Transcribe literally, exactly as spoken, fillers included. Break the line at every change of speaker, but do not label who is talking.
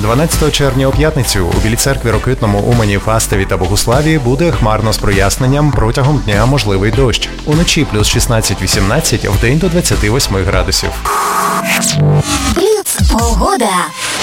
дванадцятого червня у п'ятницю у Білій Церкві, Рокитному, Умані, Фастові та Богуславі буде хмарно з проясненням, протягом дня можливий дощ. Уночі плюс шістнадцять-вісімнадцять, вдень до двадцяти восьми градусів.
Бліц погода.